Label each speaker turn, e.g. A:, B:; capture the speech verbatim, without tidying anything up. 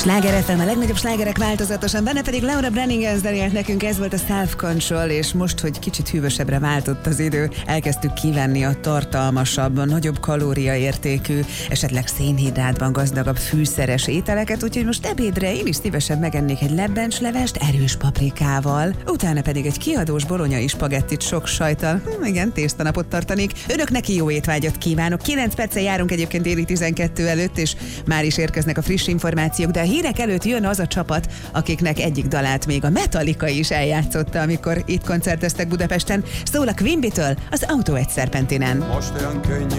A: Sláger ef em, a legnagyobb slágerek változatosan, benne pedig Laura Branigan zenélt nekünk, ez volt a Self Control, és most, hogy kicsit hűvösebbre váltott az idő, elkezdtük kivenni a tartalmasabb, a nagyobb kalóriaértékű, esetleg szénhidrátban gazdagabb fűszeres ételeket, úgyhogy most ebédre én is szívesen megennék egy lebbencslevest erős paprikával, utána pedig egy kiadós bolonyai spagettit sok sajttal. Hm, igen, tésztanapot tartanék. Önök neki jó étvágyat kívánok. kilenc perccel járunk egyébként déli tizenkettő előtt, és már is érkeznek a friss információk, de a hírek előtt jön az a csapat, akiknek egyik dalát még a Metallica is eljátszotta, amikor itt koncerteztek Budapesten. Szól a Quimbitől, az Autó egy szerpentinen.
B: Most olyan könnyű